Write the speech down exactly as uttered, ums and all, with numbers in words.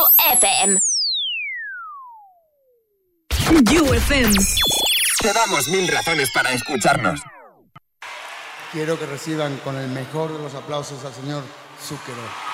F M. You F M. Te damos mil razones para escucharnos. Quiero que reciban con el mejor de los aplausos al señor Zucchero.